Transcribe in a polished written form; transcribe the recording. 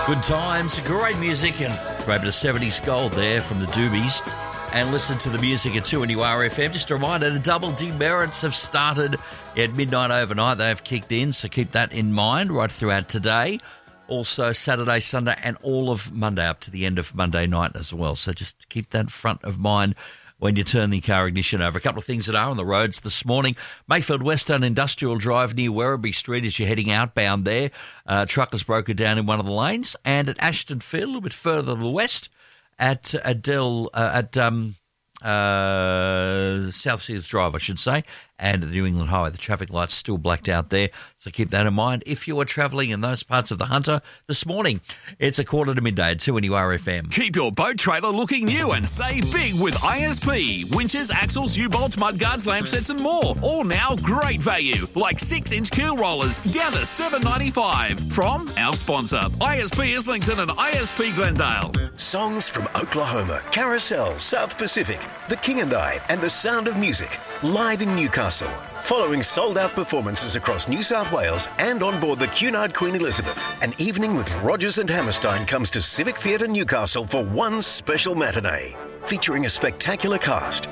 Good times, great music, and grab a 70s gold there from the Doobies. And listen to the music at 2NURFM. Just a reminder, the double demerits have started at midnight overnight. They have kicked in, so keep that in mind right throughout today. Also Saturday, Sunday, and all of Monday up to the end of Monday night as well. So just keep that front of mind when you turn the car ignition over. A couple of things that are on the roads this morning. Mayfield Western Industrial Drive near Werribee Street as you're heading outbound there. Truck has broken down in one of the lanes. And at Ashton Field, a little bit further to the west, at South Seas Drive, I should say, and the New England Highway. The traffic light's still blacked out there, so keep that in mind if you are travelling in those parts of the Hunter this morning. It's 1:45 at 2NURFM. Keep your boat trailer looking new and save big with ISP. Winches, axles, U-bolts, mudguards, lamp sets and more. All now great value, like 6-inch keel rollers down to $7.95 from our sponsor, ISP Islington and ISP Glendale. Songs from Oklahoma, Carousel, South Pacific, The King and I, and The Sound of Music, live in Newcastle. Following sold-out performances across New South Wales and on board the Cunard Queen Elizabeth, an evening with Rogers and Hammerstein comes to Civic Theatre Newcastle for one special matinee. Featuring a spectacular cast,